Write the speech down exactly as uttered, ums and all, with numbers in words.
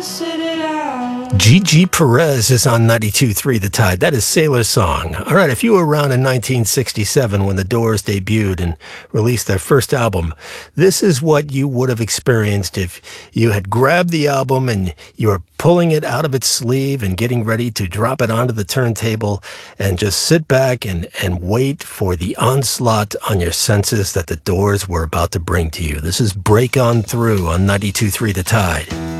Gigi Perez is on ninety-two point three The Tide. That is Sailor Song. All right, if you were around in nineteen sixty-seven when the Doors debuted and released their first album, this is what you would have experienced if you had grabbed the album and you were pulling it out of its sleeve and getting ready to drop it onto the turntable and just sit back and, and wait for the onslaught on your senses that the Doors were about to bring to you. This is Break On Through on ninety-two point three The Tide.